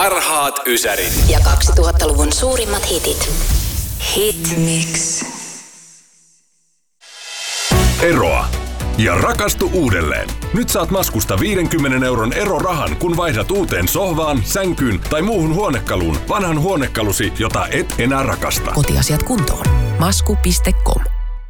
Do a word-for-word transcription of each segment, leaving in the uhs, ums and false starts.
Parhaat ysärit. Ja kaksituhattaluvun suurimmat hitit. Hit Mix. Eroa ja rakastu uudelleen. Nyt saat Maskusta viidenkymmenen euron erorahan, kun vaihdat uuteen sohvaan, sänkyyn tai muuhun huonekaluun vanhan huonekalusi, jota et enää rakasta. Kotiasiat kuntoon. Masku piste com.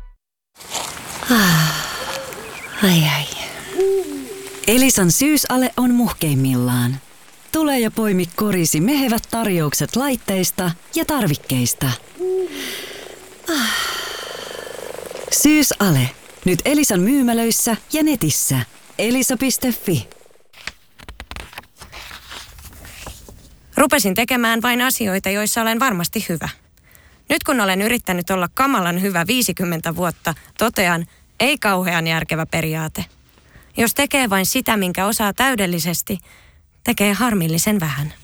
Ah, ai ai. Elisan syysale on muhkeimmillaan. Tule ja poimi korisi mehevät tarjoukset laitteista ja tarvikkeista. Ah. Syysale. Nyt Elisan myymälöissä ja netissä. elisa piste fi. Rupesin tekemään vain asioita, joissa olen varmasti hyvä. Nyt kun olen yrittänyt olla kamalan hyvä viisikymmentä vuotta, totean, ei kauhean järkevä periaate. Jos tekee vain sitä, minkä osaa täydellisesti, tekee harmillisen vähän.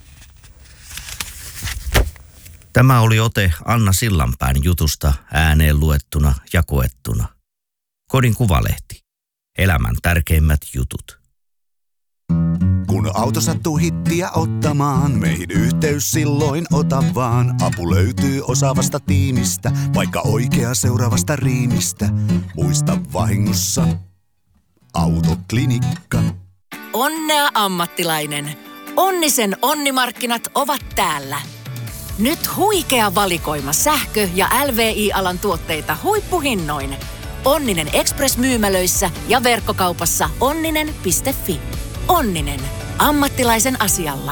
Tämä oli ote Anna Sillanpään jutusta ääneen luettuna ja koettuna. Kodin Kuvalehti. Elämän tärkeimmät jutut. Kun auto sattuu hittiä ottamaan, meihin yhteys silloin ota vaan. Apu löytyy osaavasta tiimistä, vaikka oikea seuraavasta riimistä. Muista vahingossa Autoklinikka. Onnea ammattilainen! Onnisen onnimarkkinat ovat täällä. Nyt huikea valikoima sähkö- ja L V I-alan tuotteita huippuhinnoin. Onninen Express-myymälöissä ja verkkokaupassa onninen piste fi. Onninen. Ammattilaisen asialla.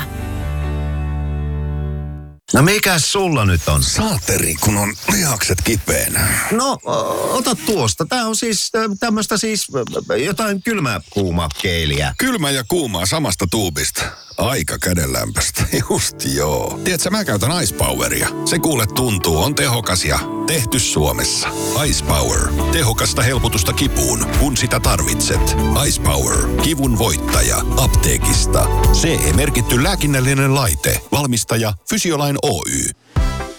No mikäs sulla nyt on? Saateri, kun on lihakset kipeänä. No, ota tuosta. Tää on siis tämmöstä siis jotain kylmää kuumaa keiliä. Kylmä ja kuumaa samasta tuubista. Aika kädenlämpöstä. Just joo. Tiedätkö, mä käytän Ice Poweria. Se kuule tuntuu, on tehokas ja tehty Suomessa. Ice Power. Tehokasta helpotusta kipuun, kun sitä tarvitset. Ice Power. Kivun voittaja. Apteekista. C E-merkitty lääkinnällinen laite. Valmistaja Fysiolain Oy.